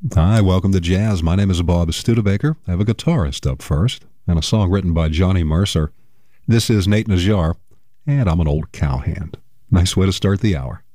Hi, welcome to Jazz. My name is Bob Studebaker. I have a guitarist up first and a song written by Johnny Mercer. This is Nate Najjar, and I'm an old cowhand. Nice way to start the hour.